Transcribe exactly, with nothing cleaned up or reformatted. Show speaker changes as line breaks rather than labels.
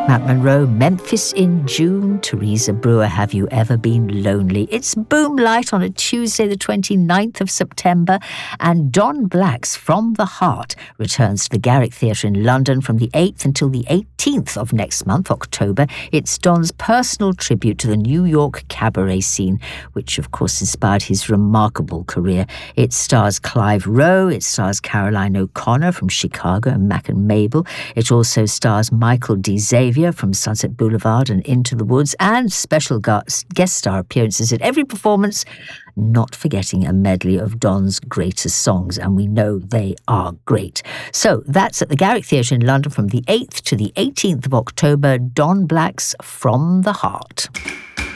Matt Monro, Memphis in June. Teresa Brewer, Have You Ever Been Lonely? It's Boomlight on a Tuesday, the twenty-ninth of September, and Don Black's From the Heart returns to the Garrick Theatre in London from the eighth until the eighteenth of next month, October. It's Don's personal tribute to the New York cabaret scene, which of course inspired his remarkable career. It stars Clive Rowe, it stars Caroline O'Connor from Chicago and Mac and Mabel. It also stars Michael D. Xavier from Sunset Boulevard and Into the Woods, and special guest star appearances at every performance, not forgetting a medley of Don's greatest songs, and we know they are great. So that's at the Garrick Theatre in London from the eighth to the eighteenth of October, Don Black's From the Heart.